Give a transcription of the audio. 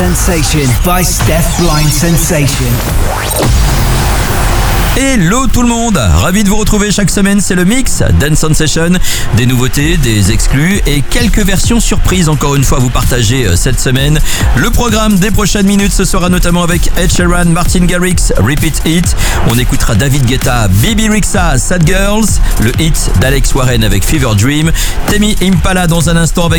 Sensation by Steph Blind Sensation. Hello tout le monde, ravi de vous retrouver chaque semaine, c'est le mix Dance On Session, des nouveautés, des exclus et quelques versions surprises encore une fois à vous partager cette semaine. Le programme des prochaines minutes, ce sera notamment avec Ed Sheeran, Martin Garrix, Repeat It. On écoutera David Guetta, Bibi Rexha, Sad Girls, le hit d'Alex Warren avec Fever Dream, Temi Impala dans un instant avec